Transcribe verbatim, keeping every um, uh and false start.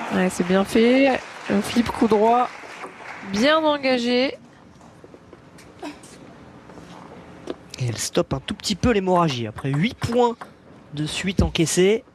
Ouais, c'est bien fait. Un flip coup droit, bien engagé. Et elle stoppe un tout petit peu l'hémorragie. Après huit points de suite encaissés.